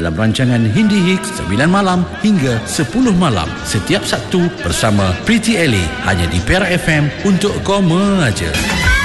dalam rancangan Hindi Hicks 9 malam hingga 10 malam setiap Sabtu bersama Pretty Ellie hanya di Perak FM untuk koma aja.